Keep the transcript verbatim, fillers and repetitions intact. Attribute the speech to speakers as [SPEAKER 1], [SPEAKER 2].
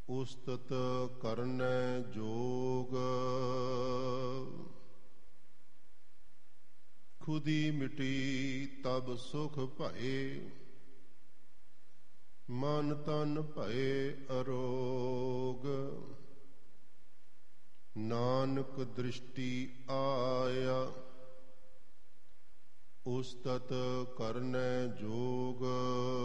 [SPEAKER 1] ਉਸਤਤ ਕਰਨੈ ਜੋਗ। ਖੁਦੀ ਮਿਟੀ ਤਬ ਸੁਖ ਭਏ, ਮਨ ਤਨ ਭਏ ਅਰੋਗ। ਨਾਨਕ ਦ੍ਰਿਸ਼ਟੀ ਆਇਆ, ਉਸਤਤ ਕਰਨੈ ਜੋਗ।